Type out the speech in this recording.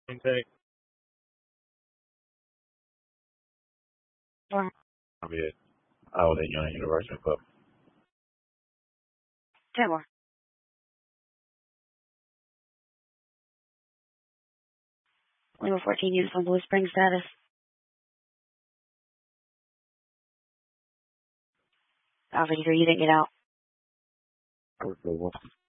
Intake. Or I'm here. I was at Young University of Public. 10 more. 14 units on Blue Spring status. Alpha 3, you didn't get out. I was